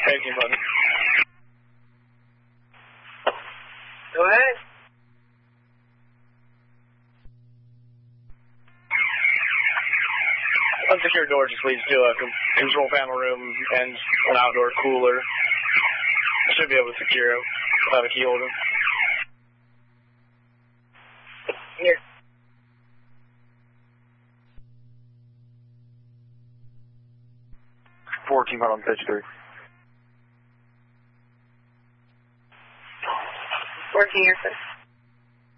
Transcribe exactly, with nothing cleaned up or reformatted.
eighteen button. Go ahead. Unsecured door just leads to a control panel room and an outdoor cooler. Should be able to secure it without a key holder. Here. fourteen part on page three. fourteen here, sir.